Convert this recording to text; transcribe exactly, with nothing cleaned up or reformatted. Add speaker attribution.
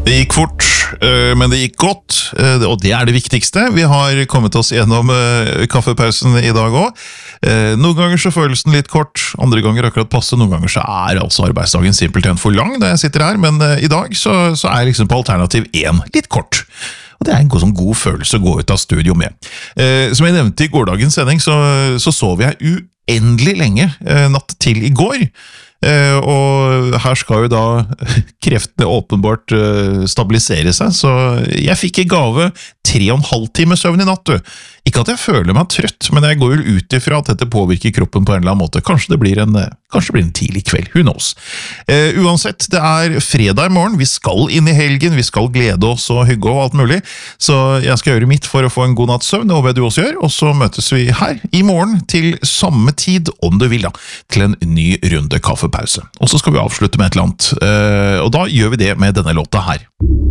Speaker 1: Det gikk fort, men det gikk godt, og det er det viktigste. Vi har kommet oss gjennom kaffepausen i dag også. Noen ganger så føles den litt kort, andre ganger akkurat passe, noen ganger så er altså arbeidsdagen simpelthen for lang da jeg sitter her, men i dag så, så er jeg liksom på alternativ én litt kort. Og det er en god, sånn god følelse å gå ut av studio med. Eh, som jeg nevnte i gårdagens sending, så, så sov jeg uendelig lenge eh, natt til i går. Eh, og her skal jo da kreftene åpenbart eh, stabilisere seg, så jeg fikk i gave tre og en halv time søvn i natt, du. Ikke at jeg føler meg trøtt, men jeg går jo ut ifra at dette påvirker kroppen på en eller annen måte. Kanskje det blir en, kanskje det blir en tidlig kveld, who knows. Eh, uansett, det er fredag i morgen, vi skal inn i helgen, vi skal glede oss og hygge og alt mulig, så jeg skal gjøre mitt for å få en god natts søvn, det håper jeg du også gjør, og så møtes vi her i morgen til samme tid, om du vil da, til en ny runde kaffepause. Og så skal vi avslutte med et eller annet, eh, og da gjør vi det med denne låta her.